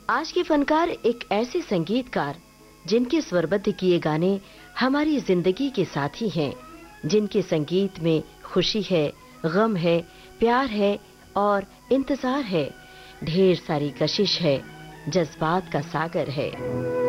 आज के फनकार एक ऐसे संगीतकार जिनके स्वरबद्ध किए गाने हमारी जिंदगी के साथी हैं, जिनके संगीत में खुशी है, गम है, प्यार है और इंतजार है, ढेर सारी कशिश है, जज्बात का सागर है।